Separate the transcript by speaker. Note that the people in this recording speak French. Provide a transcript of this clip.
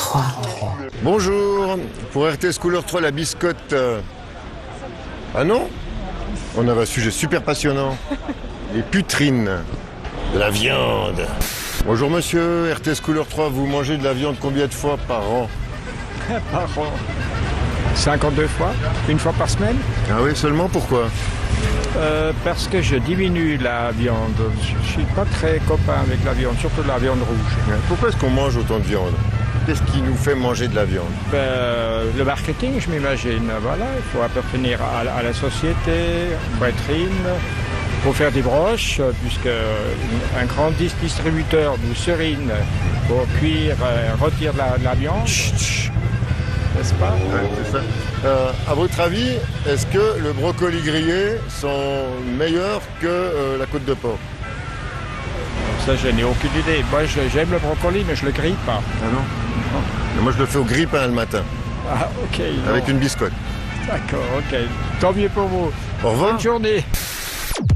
Speaker 1: 3.
Speaker 2: Bonjour, pour RTS Couleur 3, la biscotte... Ah non? On avait un sujet super passionnant. Les putrines. De la viande. Bonjour monsieur, RTS Couleur 3, vous mangez de la viande combien de fois par an?
Speaker 3: Par an. 52 fois, une fois par semaine.
Speaker 2: Ah oui, seulement pourquoi?
Speaker 3: Parce que je diminue la viande. Je suis pas très copain avec la viande, surtout la viande rouge.
Speaker 2: Pourquoi est-ce qu'on mange autant de viande? Qu'est-ce qui nous fait manger de la viande?
Speaker 3: Le marketing, je m'imagine. Voilà, il faut appartenir à la société, poitrine, pour faire des broches, puisque un grand distributeur nous serine pour cuire, retire la viande. N'est-ce pas?
Speaker 2: Ouais, c'est ça. À votre avis, est-ce que le brocoli grillé sont meilleurs que la côte de porc?
Speaker 3: Ça, je n'ai aucune idée. Moi, j'aime le brocoli, mais je le grille pas.
Speaker 2: Ah non? Non. Moi, je le fais au grille-pain le matin.
Speaker 3: Ah, ok.
Speaker 2: Avec une biscotte.
Speaker 3: D'accord, ok. Tant mieux pour vous.
Speaker 2: Au revoir.
Speaker 3: Bonne journée.